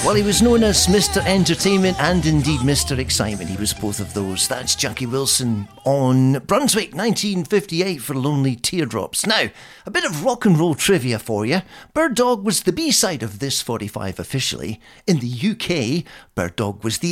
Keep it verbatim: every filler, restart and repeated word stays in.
Well, he was known as Mister Entertainment and indeed Mister Excitement. He was both of those. That's Jackie Wilson on Brunswick nineteen fifty-eight for Lonely Teardrops. Now, a bit of rock and roll trivia for you. Bird Dog was the B-side of this forty-five officially. In the U K, Bird Dog was the